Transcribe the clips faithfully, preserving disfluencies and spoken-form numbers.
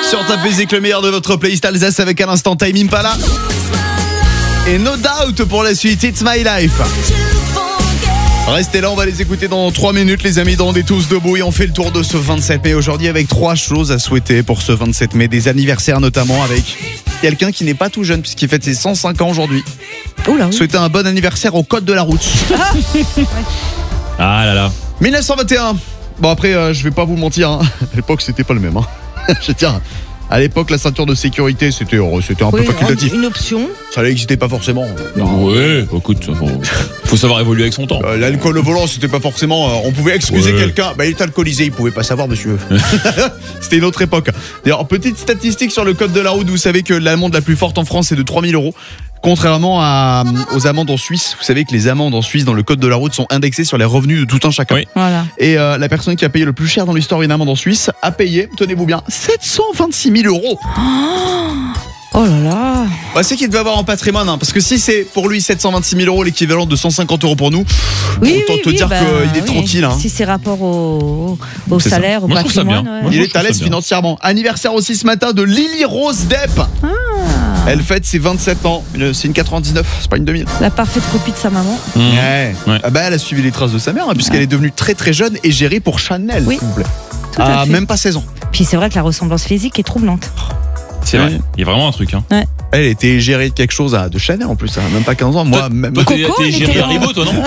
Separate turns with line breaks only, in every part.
Sur ta musique, le meilleur de votre playlist Alsace avec à l'instant Time Impala. Et No Doubt pour la suite, It's My Life. Restez là, on va les écouter dans trois minutes les amis, dans On est tous debout et on fait le tour de ce vingt-sept mai aujourd'hui avec trois choses à souhaiter pour ce vingt-sept mai, des anniversaires notamment avec quelqu'un qui n'est pas tout jeune puisqu'il fête ses cent cinq ans aujourd'hui.
Oula, oui.
Souhaiter un bon anniversaire au code de la route.
Ah là là.
dix-neuf cent vingt et un. Bon après euh, je vais pas vous mentir hein. À l'époque c'était pas le même hein. Je tiens. À l'époque, la ceinture de sécurité, c'était, c'était un
Oui,
peu facultatif.
Une option.
Ça n'existait pas forcément.
Ouais, écoute, faut, faut savoir évoluer avec son temps.
Euh, l'alcool au volant, c'était pas forcément. Euh, on pouvait excuser
Ouais.
quelqu'un. Bah, il est alcoolisé, il pouvait pas savoir, monsieur. C'était une autre époque. D'ailleurs, petite statistique sur le code de la route. Vous savez que l'amende la plus forte en France, c'est de trois mille euros. Contrairement à, aux amendes en Suisse, vous savez que les amendes en Suisse dans le code de la route sont indexées sur les revenus de tout un chacun.
Oui.
Voilà.
Et euh, la personne qui a payé le plus cher dans l'histoire une amende en Suisse a payé, tenez-vous bien, sept cent vingt-six mille euros.
Oh là là.
Bah, c'est qu'il devait avoir en patrimoine, hein, parce que si c'est pour lui sept cent vingt-six mille euros, l'équivalent de cent cinquante euros pour nous,
Oui,
autant
oui,
te
oui,
dire
bah,
qu'il est
oui.
tranquille. Hein.
Si c'est rapport au, au
C'est ça.
salaire, au
Moi, je trouve ça
patrimoine.
bien.
ouais.
Moi,
Il
je
est
trouve
à
ça
l'aise
bien.
financièrement. Anniversaire aussi ce matin de Lily Rose Depp.
Ah.
Elle fête ses vingt-sept ans. C'est une quatre-vingt-dix-neuf, c'est pas une deux mille.
La parfaite copie de sa maman.
Mmh.
Ouais.
Ouais.
Ah bah, elle a suivi les traces de sa mère, hein, puisqu'elle
Ouais.
est devenue très très jeune et gérée pour Chanel,
Oui.
s'il vous plaît.
Tout à
Ah,
fait.
même pas seize ans.
Puis c'est vrai que la ressemblance physique est troublante.
C'est vrai.
Ouais.
Il y a vraiment un truc. Hein.
Elle était gérée de quelque chose à, de Chanel en plus, hein, même pas quinze ans. Moi,
Toi,
même.
toi, t'es,
Coco,
t'es
elle
Géry
était-
Haribo, toi, non?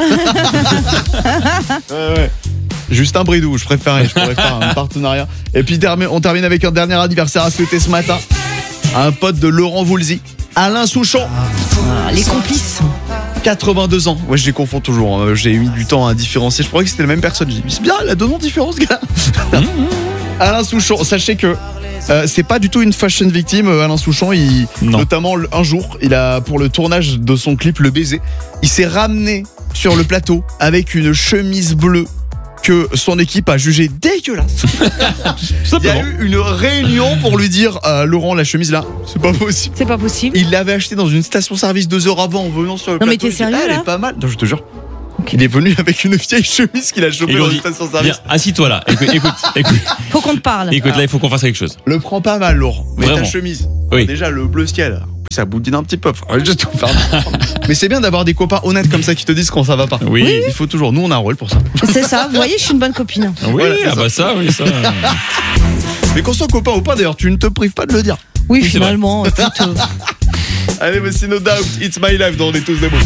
Ouais, ouais. Juste un bridou, je préférais, je pourrais faire un partenariat. Et puis termi- on termine avec un dernier anniversaire à souhaiter ce matin. Un pote de Laurent Voulzy, Alain Souchon,
Ah, les complices.
quatre-vingt-deux ans. Ouais, je les confonds toujours. hein. J'ai mis du temps à différencier. Je croyais que c'était la même personne. J'ai dit, c'est bien, il a deux noms différents, ce gars. Alain Souchon, sachez que euh, c'est pas du tout une fashion victime. euh, Alain Souchon, il,
Non.
notamment le- un jour, il a pour le tournage de son clip Le Baiser, il s'est ramené sur le plateau avec une chemise bleue que son équipe a jugée dégueulasse.
Tout
Il y a
simplement.
eu une réunion pour lui dire euh, Laurent, la chemise là, c'est pas possible.
C'est pas possible.
Il l'avait acheté dans une station-service deux heures avant en venant sur le
Non, mais
plateau.
t'es
Il dit,
sérieux,
ah, elle
là
est pas mal. Non, je te jure.
Ok.
Il est venu avec une vieille chemise qu'il a chopée
Ils
dans
lui ont
une
dit,
station-service.
Viens, assis-toi là. Écoute, écoute, écoute,
Faut qu'on te parle.
écoute, là, il faut qu'on fasse quelque chose.
Le prends pas mal, Laurent. Mais
Vraiment.
ta chemise.
Oui.
Déjà, le bleu ciel. Ça boudine un petit peu. Faudrait juste tout faire. Mais c'est bien d'avoir des copains honnêtes comme ça qui te disent quand ça va pas.
Oui.
Il faut toujours. Nous, on a un rôle pour ça.
C'est ça. Vous voyez, je suis une bonne copine.
Oui,
Voilà, c'est
ah bah ça, oui, ça.
Mais qu'on soit copain ou pas, d'ailleurs, tu ne te prives pas de le dire.
Oui,
Oui, c'est
finalement. écoute, euh,
Allez, voici No Doubt. It's My Life dans On est tous debout.